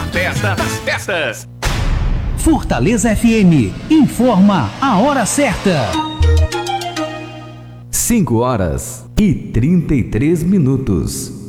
festa das festas. Fortaleza FM informa a hora certa. 5 horas e 33 minutos.